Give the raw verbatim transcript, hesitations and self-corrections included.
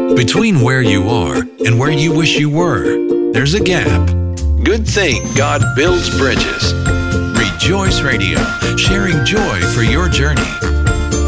Between where you are and where you wish you were, there's a gap. Good thing God builds bridges. Rejoice Radio, sharing joy for your journey.